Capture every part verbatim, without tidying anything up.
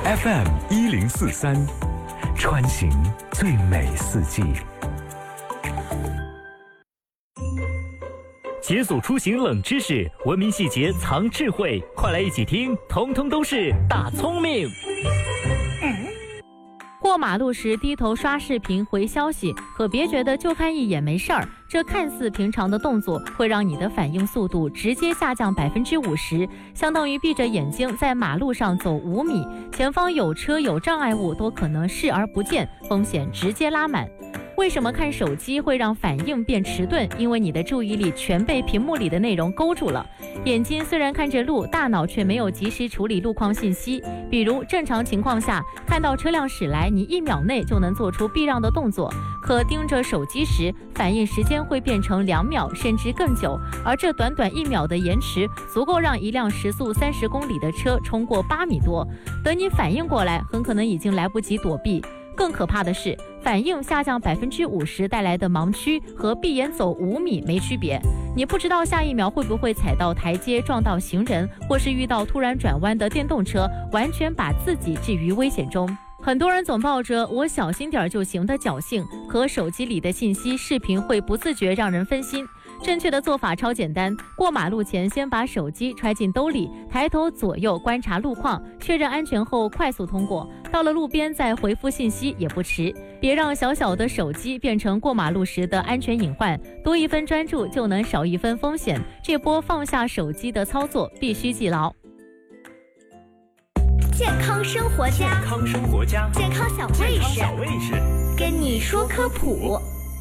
F M 一零四三，穿行最美四季。 解锁出行冷知识，文明细节藏智慧，快来一起听，通通都是大聪明。 过马路时低头刷视频回消息，可别觉得就看一眼没事儿，这看似平常的动作会让你的反应速度直接下降百分之五十，相当于闭着眼睛在马路上走五米，前方有车有障碍物都可能视而不见，风险直接拉满。为什么看手机会让反应变迟钝？因为你的注意力全被屏幕里的内容勾住了。眼睛虽然看着路，大脑却没有及时处理路况信息。比如正常情况下，看到车辆驶来，你一秒内就能做出避让的动作，可盯着手机时，反应时间会变成两秒甚至更久，而这短短一秒的延迟，足够让一辆时速三十公里的车冲过八米多。等你反应过来，很可能已经来不及躲避。更可怕的是，反应下降百分之五十带来的盲区和闭眼走五米没区别。你不知道下一秒会不会踩到台阶、撞到行人，或是遇到突然转弯的电动车，完全把自己置于危险中。很多人总抱着我小心点就行的侥幸，可手机里的信息、视频会不自觉让人分心。正确的做法超简单，过马路前先把手机揣进兜里，抬头左右观察路况，确认安全后快速通过。到了路边再回复信息也不迟。别让小小的手机变成过马路时的安全隐患，多一分专注就能少一分风险。这波放下手机的操作必须记牢。 健康生活家， 健康生活家， 健康小卫士， 小卫士， 跟你说科普。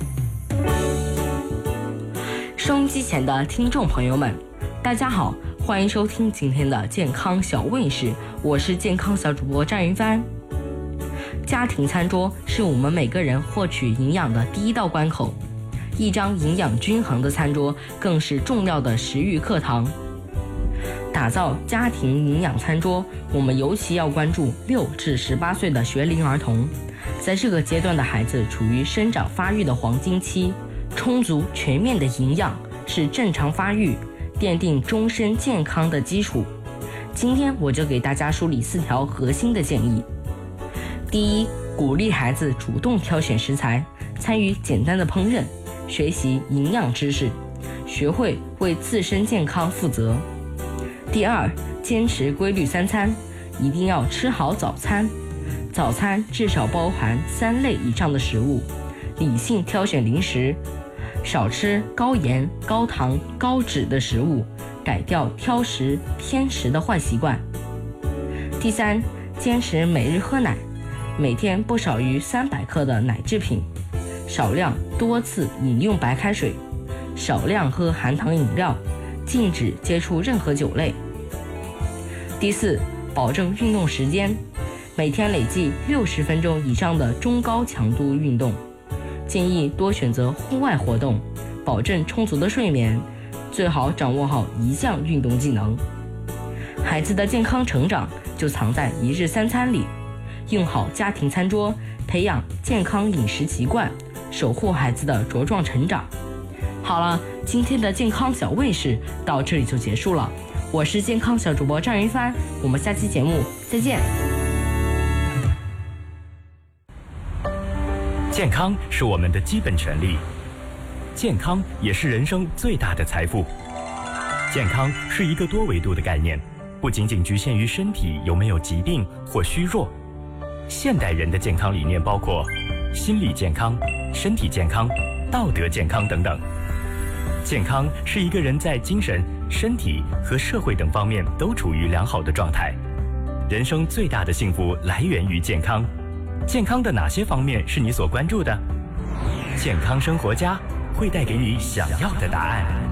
收音机前的听众朋友们，大家好，欢迎收听今天的健康小卫士，我是健康小主播张云帆。家庭餐桌是我们每个人获取营养的第一道关口，一张营养均衡的餐桌更是重要的食育课堂。打造家庭营养餐桌，我们尤其要关注六至十八岁的学龄儿童，在这个阶段的孩子处于生长发育的黄金期，充足全面的营养是正常发育、奠定终身健康的基础。今天我就给大家梳理四条核心的建议。第一，鼓励孩子主动挑选食材，参与简单的烹饪，学习营养知识，学会为自身健康负责。第二，坚持规律三餐，一定要吃好早餐，早餐至少包含三类以上的食物，理性挑选零食，少吃高盐、高糖、高脂的食物，改掉挑食偏食的坏习惯。第三，坚持每日喝奶，每天不少于三百克的奶制品，少量多次饮用白开水，少量喝含糖饮料，禁止接触任何酒类。第四，保证运动时间，每天累计六十分钟以上的中高强度运动，建议多选择户外活动，保证充足的睡眠，最好掌握好一项运动技能。孩子的健康成长就藏在一日三餐里，用好家庭餐桌，培养健康饮食习惯，守护孩子的茁壮成长。好了，今天的健康小卫士到这里就结束了，我是健康小主播张云帆，我们下期节目再见。 健康是我们的基本权利，健康也是人生最大的财富。健康是一个多维度的概念，不仅仅局限于身体有没有疾病或虚弱。现代人的健康理念包括心理健康、身体健康、道德健康等等。健康是一个人在精神、身体和社会等方面都处于良好的状态。人生最大的幸福来源于健康。健康的哪些方面是你所关注的？健康生活家会带给你想要的答案。